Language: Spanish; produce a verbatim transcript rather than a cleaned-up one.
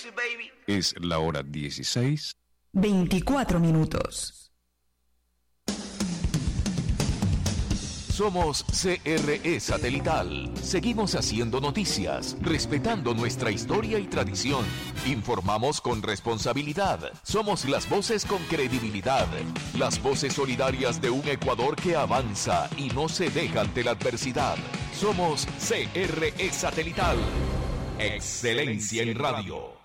Es la hora dieciséis. veinticuatro minutos. Somos C R E Satelital. Seguimos haciendo noticias, respetando nuestra historia y tradición. Informamos con responsabilidad. Somos las voces con credibilidad. Las voces solidarias de un Ecuador que avanza y no se deja ante la adversidad. Somos C R E Satelital. Excelencia en radio.